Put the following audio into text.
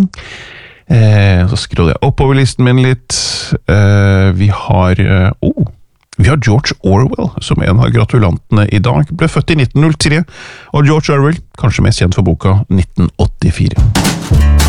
Så scroller jeg oppover listen min litt. Vi har George Orwell som en av gratulantene i dag. Ble født i 1903, og George Orwell, kanskje mest kjent for boka 1984.